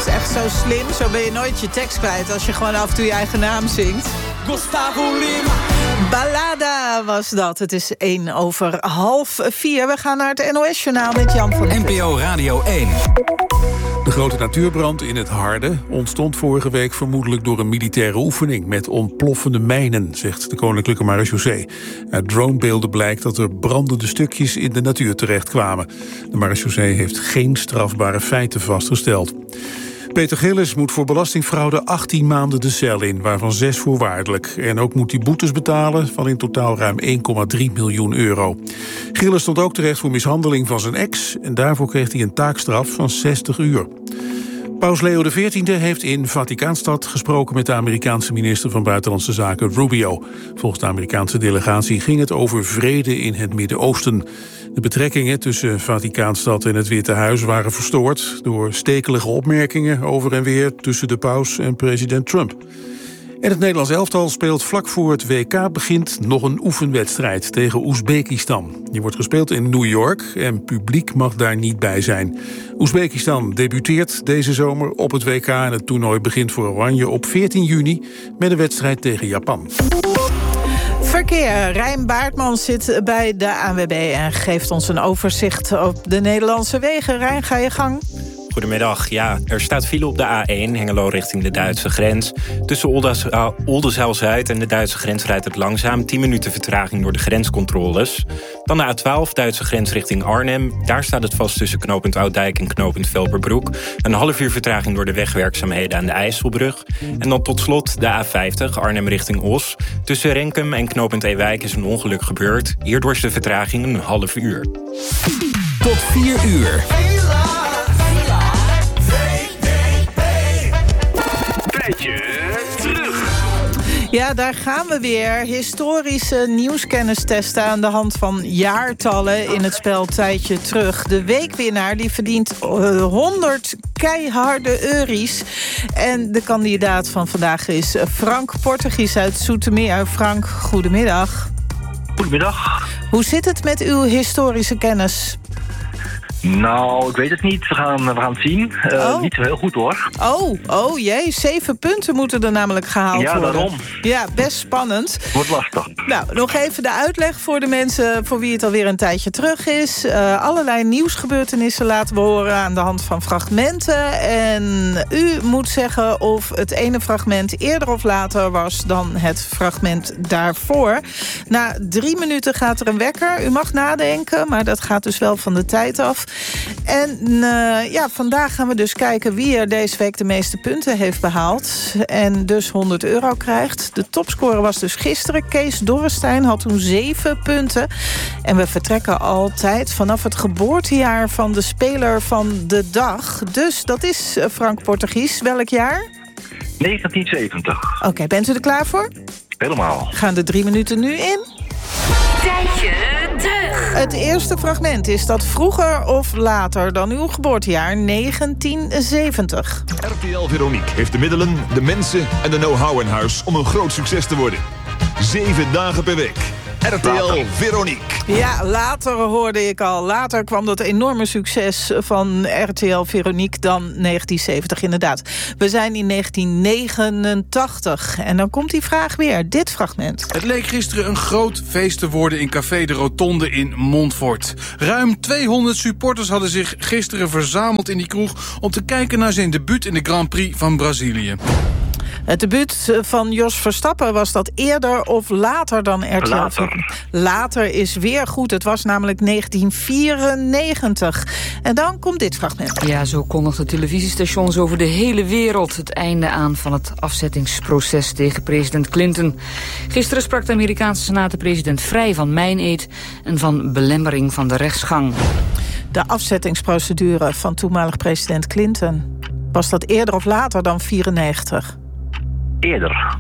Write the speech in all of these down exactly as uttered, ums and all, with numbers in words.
is echt zo slim. Zo ben je nooit je tekst kwijt als je gewoon af en toe je eigen naam zingt. Gustavo Lima. Ballada was dat. Het is één over half vier. We gaan naar het N O S-journaal met Jan van der N P O Radio één. De grote natuurbrand in het Harde ontstond vorige week vermoedelijk door een militaire oefening met ontploffende mijnen, zegt de Koninklijke Marechaussee. Uit dronebeelden blijkt dat er brandende stukjes in de natuur terechtkwamen. De Marechaussee heeft geen strafbare feiten vastgesteld. Peter Gillis moet voor belastingfraude achttien maanden de cel in, waarvan zes voorwaardelijk. En ook moet hij boetes betalen van in totaal ruim één komma drie miljoen euro. Gillis stond ook terecht voor mishandeling van zijn ex en daarvoor kreeg hij een taakstraf van zestig uur. Paus Leo de veertiende heeft in Vaticaanstad gesproken met de Amerikaanse minister van Buitenlandse Zaken Rubio. Volgens de Amerikaanse delegatie ging het over vrede in het Midden-Oosten. De betrekkingen tussen Vaticaanstad en het Witte Huis waren verstoord door stekelige opmerkingen over en weer tussen de paus en president Trump. En het Nederlands elftal speelt vlak voor het W K begint nog een oefenwedstrijd tegen Oezbekistan. Die wordt gespeeld in New York en publiek mag daar niet bij zijn. Oezbekistan debuteert deze zomer op het W K en het toernooi begint voor Oranje op veertien juni met een wedstrijd tegen Japan. Verkeer. Rijn Baartman zit bij de A N W B en geeft ons een overzicht op de Nederlandse wegen. Rijn, ga je gang. Goedemiddag. Ja, er staat file op de A één, Hengelo richting de Duitse grens. Tussen Oldes, uh, Oldenzaal-Zuid en de Duitse grens rijdt het langzaam. tien minuten vertraging door de grenscontroles. Dan de A twaalf, Duitse grens richting Arnhem. Daar staat het vast tussen knooppunt Ouddijk en knooppunt Velperbroek. Een half uur vertraging door de wegwerkzaamheden aan de IJsselbrug. En dan tot slot de A vijftig, Arnhem richting Os. Tussen Renkum en knooppunt Ewijk is een ongeluk gebeurd. Hierdoor is de vertraging een half uur. Tot vier uur. Terug. Ja, daar gaan we weer. Historische nieuwskennis testen aan de hand van jaartallen in het spel Tijdje Terug. De weekwinnaar die verdient uh, honderd keiharde euro's. En de kandidaat van vandaag is Frank Portegies uit Zoetermeer. Frank, goedemiddag. Goedemiddag. Hoe zit het met uw historische kennis? Nou, ik weet het niet. We gaan, we gaan het zien. Uh, oh. Niet zo heel goed, hoor. Oh, oh jee. Zeven punten moeten er namelijk gehaald ja, worden. Ja, daarom. Ja, best spannend. Wordt lastig. Nou, nog even de uitleg voor de mensen voor wie het alweer een tijdje terug is. Uh, allerlei nieuwsgebeurtenissen laten we horen aan de hand van fragmenten. En u moet zeggen of het ene fragment eerder of later was dan het fragment daarvoor. Na drie minuten gaat er een wekker. U mag nadenken, maar dat gaat dus wel van de tijd af. En uh, ja, vandaag gaan we dus kijken wie er deze week de meeste punten heeft behaald. En dus honderd euro krijgt. De topscorer was dus gisteren. Kees Dorrestein had toen zeven punten. En we vertrekken altijd vanaf het geboortejaar van de speler van de dag. Dus dat is Frank Portegies. Welk jaar? negentien zeventig. Oké, okay, bent u er klaar voor? Helemaal. Gaan de drie minuten nu in? Tijdje terug. Het eerste fragment is dat vroeger of later dan uw geboortejaar negentien zeventig. R T L Veronique heeft de middelen, de mensen en de know-how in huis om een groot succes te worden. Zeven dagen per week. R T L Veronique. Ja, later hoorde ik al. Later kwam dat enorme succes van R T L Veronique dan negentien zeventig inderdaad. We zijn in negentien negenentachtig. En dan komt die vraag weer. Dit fragment. Het leek gisteren een groot feest te worden in Café de Rotonde in Montfort. Ruim tweehonderd supporters hadden zich gisteren verzameld in die kroeg om te kijken naar zijn debuut in de Grand Prix van Brazilië. Het debuut van Jos Verstappen, was dat eerder of later dan R T L? Later. Later is weer goed. Het was namelijk negentien vierennegentig. En dan komt dit fragment. Ja, zo kondigden televisiestations over de hele wereld het einde aan van het afzettingsproces tegen president Clinton. Gisteren sprak de Amerikaanse Senaat de president vrij van meineed en van belemmering van de rechtsgang. De afzettingsprocedure van toenmalig president Clinton. Was dat eerder of later dan vierennegentig? Eerder.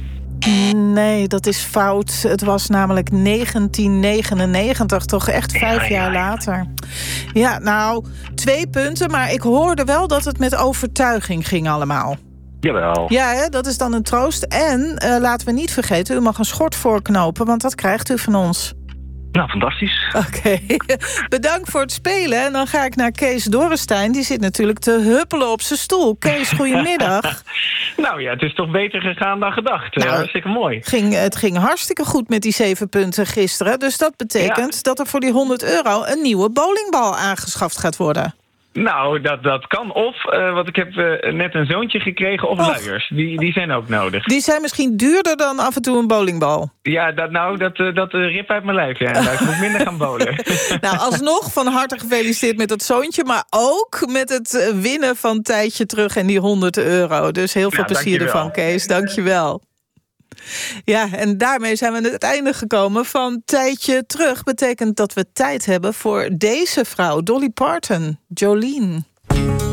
Nee, dat is fout. Het was namelijk negentien negenennegentig, toch echt vijf ja, ja, jaar ja. later. Ja, nou, twee punten, maar ik hoorde wel dat het met overtuiging ging allemaal. Jawel. Ja, hè, dat is dan een troost. En uh, laten we niet vergeten, u mag een schort voorknopen, want dat krijgt u van ons. Nou, fantastisch. Oké, okay. Bedankt voor het spelen. En dan ga ik naar Kees Dorrestein. Die zit natuurlijk te huppelen op zijn stoel. Kees, goedemiddag. Nou ja, het is toch beter gegaan dan gedacht. Nou, hartstikke mooi. Ging, het ging hartstikke goed met die zeven punten gisteren. Dus dat betekent ja. dat er voor die honderd euro... een nieuwe bowlingbal aangeschaft gaat worden. Nou, dat, dat kan. Of, uh, want ik heb uh, net een zoontje gekregen, of Och. luiers. Die, die zijn ook nodig. Die zijn misschien duurder dan af en toe een bowlingbal. Ja, dat, nou, dat, uh, dat uh, rip uit mijn lijf. Ja. Nou, ik moet minder gaan bowlen. Nou, alsnog van harte gefeliciteerd met dat zoontje. Maar ook met het winnen van Tijdje Terug en die honderd euro. Dus heel veel nou, plezier ervan, Kees. Dank je wel. Ja, en daarmee zijn we aan het einde gekomen van Tijdje Terug. Betekent dat we tijd hebben voor deze vrouw, Dolly Parton, Jolene.